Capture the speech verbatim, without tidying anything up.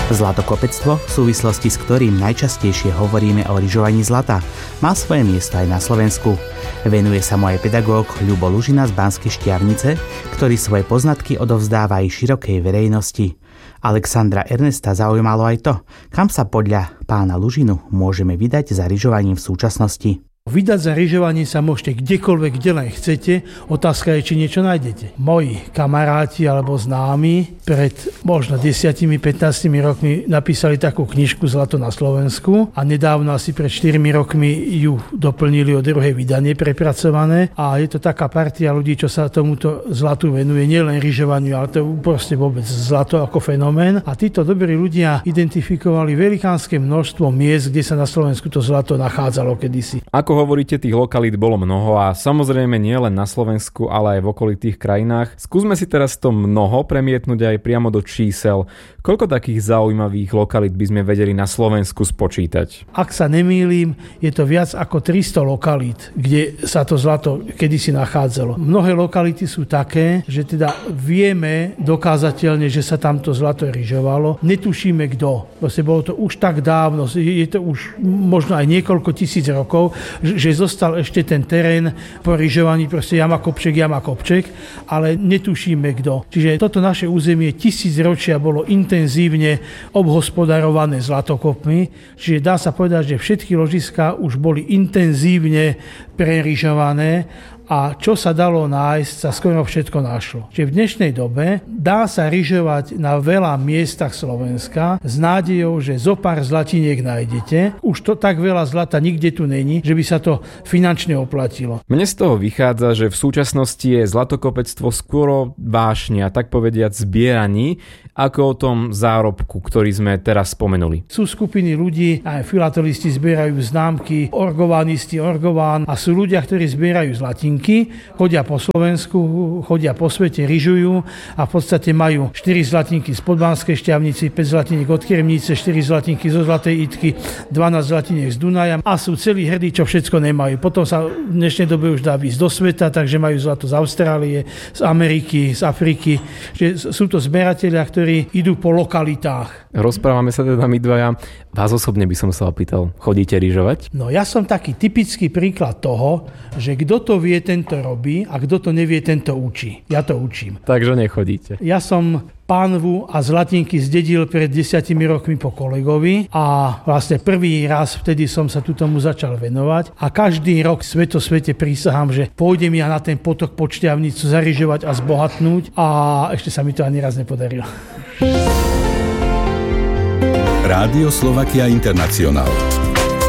Zlatokopectvo, v súvislosti s ktorým najčastejšie hovoríme o lyžovaní zlata, má svoje miesto aj na Slovensku. Venuje sa mu aj pedagóg Ľubo Lužina z Banskej Štiavnice, ktorý svoje poznatky odovzdáva aj širokej verejnosti. Alexandra Ernesta zaujímalo aj to, kam sa podľa pána Lužinu môžeme vydať za lyžovaním v súčasnosti. Vydať za lyžovanie sa môžete kdekoľvek, kde len chcete. Otázka je, či niečo nájdete. Moji kamaráti alebo známi pred možno desať až pätnásť rokmi napísali takú knižku Zlato na Slovensku a nedávno asi pred štyrmi rokmi ju doplnili o druhé vydanie prepracované a je to taká partia ľudí, čo sa tomuto zlatu venuje, nielen lyžovaniu, ale to proste vôbec zlato ako fenomén. A títo dobrí ľudia identifikovali velikánske množstvo miest, kde sa na Slovensku to zlato nachádzalo kedysi. Ako hovoríte, tých lokalít bolo mnoho a samozrejme nie len na Slovensku, ale aj v okolitých krajinách. Skúsme si teraz to mnoho premietnúť aj priamo do čísel. Koľko takých zaujímavých lokalít by sme vedeli na Slovensku spočítať? Ak sa nemýlim, je to viac ako tristo lokalít, kde sa to zlato kedysi nachádzalo. Mnohé lokality sú také, že teda vieme dokázateľne, že sa tamto zlato lyžovalo. Netušíme kto. Vlastne bolo to už tak dávno, je to už možno aj niekoľko tisíc rokov, že zostal ešte ten terén po lyžovaní, proste jama kopček, jama kopček, ale netušíme kto. Čiže toto naše územie tisíc ročia bolo intenzívne obhospodarované zlatokopmi, čiže dá sa povedať, že všetky ložiská už boli intenzívne prelyžované a čo sa dalo nájsť, sa skoro všetko našlo. Čiže v dnešnej dobe dá sa lyžovať na veľa miestach Slovenska s nádejou, že zo pár zlatiniek nájdete. Už to tak veľa zlata nikde tu není, že by sa to finančne oplatilo. Mne z toho vychádza, že v súčasnosti je zlatokopectvo skôr vášne a tak povediať zbieraní, ako o tom zárobku, ktorý sme teraz spomenuli. Sú skupiny ľudí, aj filatelisti zbierajú známky, orgovanisti, orgován a sú ľudia, ktorí zbierajú zlatinky, chodia po Slovensku, chodia po svete, lyžujú a v podstate majú štyri zlatinky z Podbanskej Štiavnici, päť zlatiniek od Kremnice, štyri zlatinky zo Zlatej Idky, dvanásť zlatiniek z Dunaja a sú celí hrdí, čo všetko nemajú. Potom sa v dnešnej dobe už dá ísť do sveta, takže majú zlato z Austrálie, z Ameriky, z Afriky. Že sú to zberatelia, ktorí idú po lokalitách. Rozprávame sa teda my dvaja. Vás osobne by som sa opýtal, chodíte lyžovať? No ja som taký typický príklad toho, že kto to vie, tento robí a kto to nevie, tento učí. Ja to učím. Takže nechodíte. Ja som pánvu a zlatinky zdedil pred desiatimi rokmi po kolegovi a vlastne prvý raz vtedy som sa tu tomu začal venovať a každý rok sveto svete prísahám, že pôjdem ja na ten potok pod Štiavnicu zaryžovať a zbohatnúť a ešte sa mi to ani raz nepodarilo. Rádio Slovakia International.